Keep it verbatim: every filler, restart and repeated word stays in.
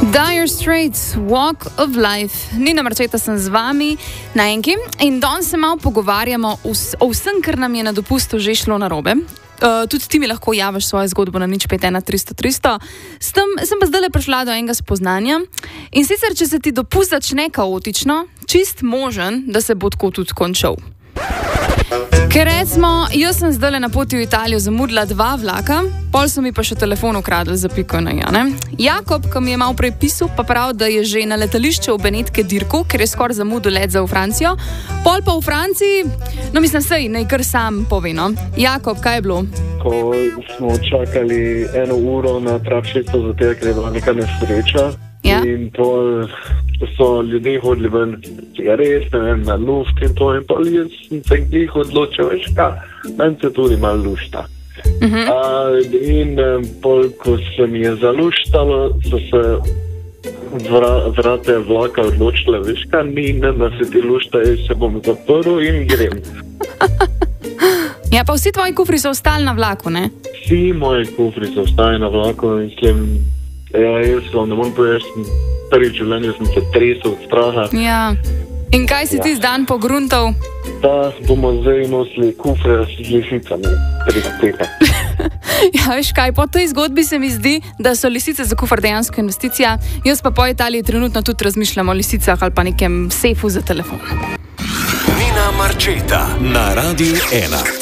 Dire Straits, Walk of Life. Nina Marčeta sem z vami na enki in danes se malo pogovarjamo o vsem, kar nam je na dopustu že šlo narobe. Uh, tudi ti mi lahko javiš svojo zgodbo na nič pet ena tristo tristo. S tem sem pa zdaj prišla do enega spoznanja. In sicer, če se ti dopust začne kaotično, čist možen, da se bo tako tudi končal. Ker recimo, jaz sem zdaj na poti v Italijo zamudila dva vlaka, pol so mi pa še telefon ukradli za piko na ja, ne? Jakob, ki mi je malo prej pisal, pa pravi, da je že na letališče v Benetke dirku, ker je skoraj zamudil let za v Francijo. Pol pa v Franciji, no mislim, sej, naj kar sam pove, no. Jakob, kaj je bilo? Ko smo čakali eno uro na trafšico, zato ker je bila neka nesreča. Ja. In pol so ljudje hodili ven cigaret, ne vem, na luft in to. In pol jaz sem se njih odločil, veš kaj, meni se tudi malo lušta. Uh-huh. A, in pol, ko se mi je zaluštalo, so se vra, vrate vlaka odločile, veš kaj, ni, ne, da se ti lušta, jaz se bom zaprl in grem. Ja, pa vsi tvoji kufri so ostali na vlaku, ne? Vsi moji kufri so ostali na vlaku in mislim, ja, jaz vam ne morem povedati, prvi življenju sem se tresel od straha. Ja. In kaj si ja. ti zdan pogruntal? Da bomo zdaj nosili kufre s lisicami, prek tega. Ja, veš kaj, po tej zgodbi se mi zdi, da so lisice za kufr dejansko investicija. Jaz pa po Italiji trenutno tudi razmišljam o lisicah ali pa nekem sefu za telefon. Nina Marčeta na Radiu ena.